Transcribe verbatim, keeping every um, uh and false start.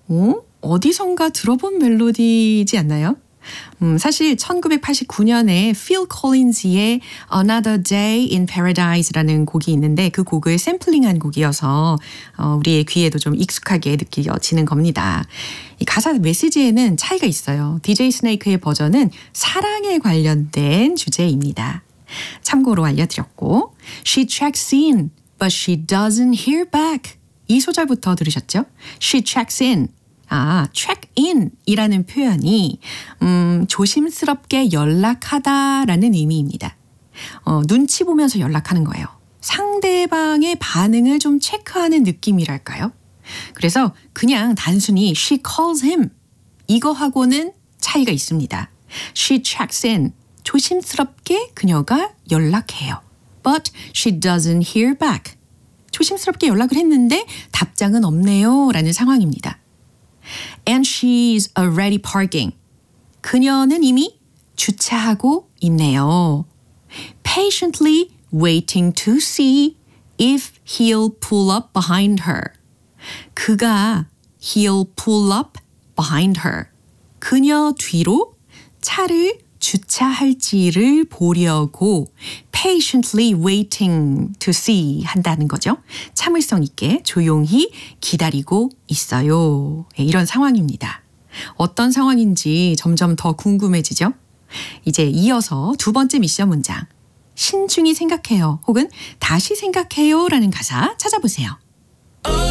어? 어디선가 들어본 멜로디지 않나요? 음, 사실 천구백팔십구 년에 Phil Collins의 Another Day in Paradise라는 곡이 있는데 그 곡을 샘플링한 곡이어서 어, 우리의 귀에도 좀 익숙하게 느껴지는 겁니다. 이 가사 메시지에는 차이가 있어요. 디제이 스네이크의 버전은 사랑에 관련된 주제입니다. 참고로 알려드렸고 She checks in, but she doesn't hear back. 이 소절부터 들으셨죠? She checks in. 아, check in 이라는 표현이 음, 조심스럽게 연락하다라는 의미입니다. 어, 눈치 보면서 연락하는 거예요. 상대방의 반응을 좀 체크하는 느낌이랄까요? 그래서 그냥 단순히 she calls him 이거하고는 차이가 있습니다. She checks in. 조심스럽게 그녀가 연락해요. But she doesn't hear back. 조심스럽게 연락을 했는데 답장은 없네요 라는 상황입니다. And she's already parking. 그녀는 이미 주차하고 있네요. Patiently waiting to see if he'll pull up behind her. 그가 he'll pull up behind her. 그녀 뒤로 차를 주차할지를 보려고 patiently waiting to see 한다는 거죠. 참을성 있게 조용히 기다리고 있어요. 이런 상황입니다. 어떤 상황인지 점점 더 궁금해지죠? 이제 이어서 두 번째 미션 문장. 신중히 생각해요. 혹은 다시 생각해요 라는 가사 찾아보세요.